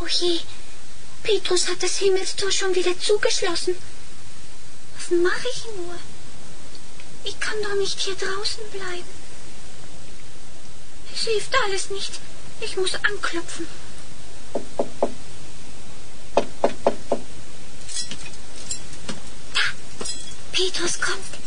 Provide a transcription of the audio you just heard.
je, Petrus hat das Himmelstor schon wieder zugeschlossen. Was mache ich nur? Ich kann doch nicht hier draußen bleiben. Es hilft alles nicht. Ich muss anklopfen. Da, Petrus kommt.